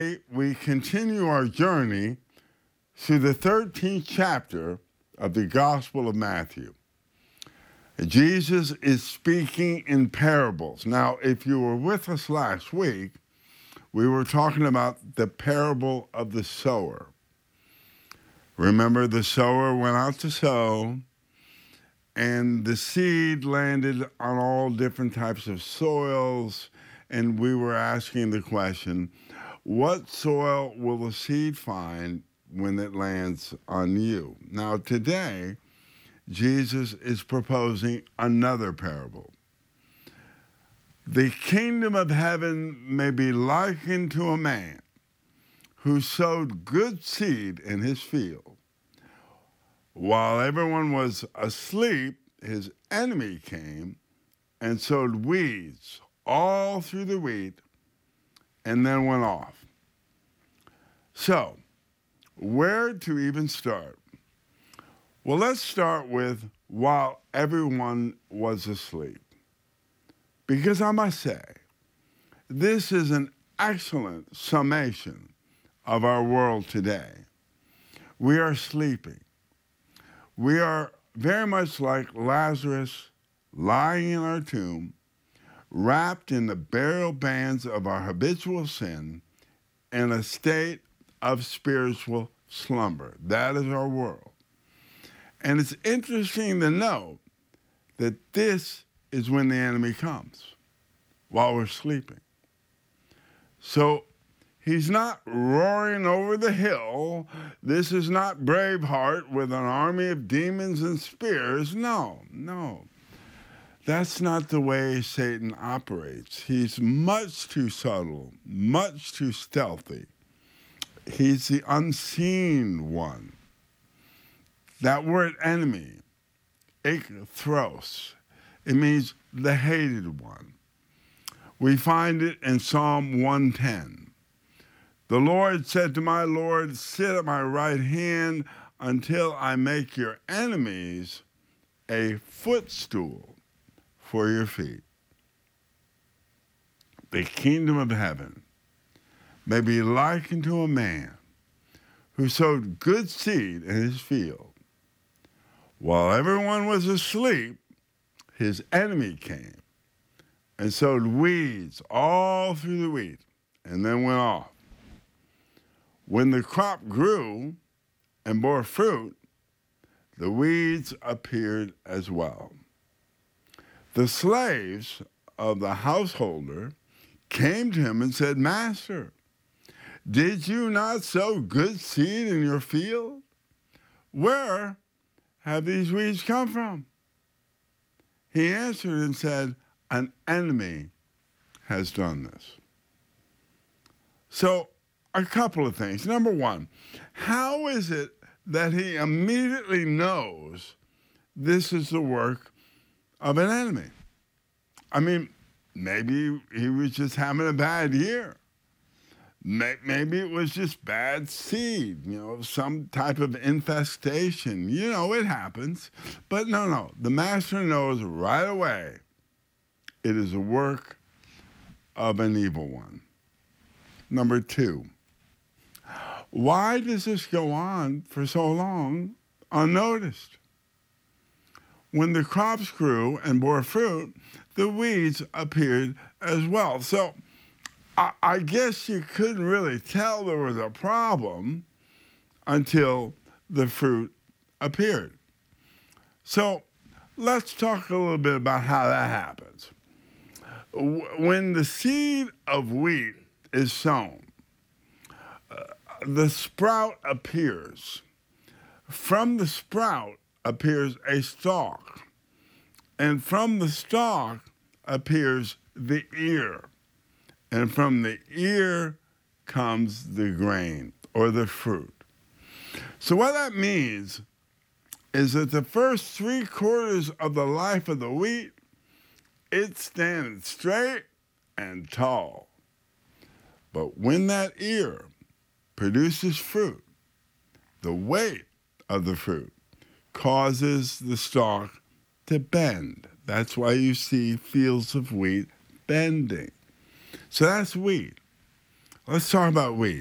We continue our journey through the 13th chapter of the Gospel of Matthew. Jesus is speaking in parables. Now, if you were with us last week, we were talking about the parable of the sower. Remember, the sower went out to sow, and the seed landed on all different types of soils, and we were asking the question, what soil will the seed find when it lands on you? Now, today, Jesus is proposing another parable. The kingdom of heaven may be likened to a man who sowed good seed in his field. While everyone was asleep, his enemy came and sowed weeds all through the wheat and then went off. So, where to even start? Well, let's start with while everyone was asleep. Because I must say, this is an excellent summation of our world today. We are sleeping. We are very much like Lazarus lying in our tomb, wrapped in the burial bands of our habitual sin, in a state of spiritual slumber. That is our world. And it's interesting to note that this is when the enemy comes, while we're sleeping. So he's not roaring over the hill. This is not Braveheart with an army of demons and spears. No. That's not the way Satan operates. He's much too subtle, much too stealthy. He's the unseen one. That word enemy, ekthros, it means the hated one. We find it in Psalm 110. The Lord said to my Lord, sit at my right hand until I make your enemies a footstool for your feet. The kingdom of heaven may be likened to a man who sowed good seed in his field. While everyone was asleep, his enemy came and sowed weeds all through the wheat and then went off. When the crop grew and bore fruit, the weeds appeared as well. The slaves of the householder came to him and said, Master, did you not sow good seed in your field? Where have these weeds come from? He answered and said, an enemy has done this. So, a couple of things. Number one, how is it that he immediately knows this is the work of an enemy? I mean, maybe he was just having a bad year. Maybe it was just bad seed, some type of infestation. It happens. But no. The master knows right away it is a work of an evil one. Number two, why does this go on for so long unnoticed? When the crops grew and bore fruit, the weeds appeared as well. So I guess you couldn't really tell there was a problem until the fruit appeared. So let's talk a little bit about how that happens. When the seed of wheat is sown, the sprout appears. From the sprout appears a stalk, and from the stalk appears the ear, and from the ear comes the grain or the fruit. So what that means is that the first 3/4 of the life of the wheat, it's standing straight and tall. But when that ear produces fruit, the weight of the fruit causes the stalk to bend. That's why you see fields of wheat bending. So that's wheat. Let's talk about weed.